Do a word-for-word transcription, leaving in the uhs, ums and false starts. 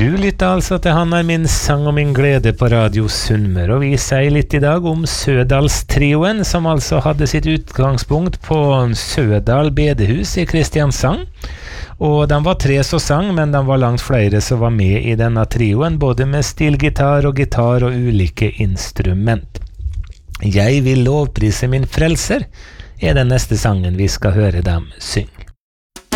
Du lytter altså til Han er min sang og min glede på Radio Sunnmøre, og vi sier litt i dag om Sødalstrioen, som altså hadde sitt utgangspunkt på Sødal bedehus i Kristiansand. Og de var tre som sang, men de var langt flere som var med i denne trioen, både med stilgitar og gitar og ulike instrument. Jeg vil lovprise min frelser, er den neste sangen vi skal høre dem synge.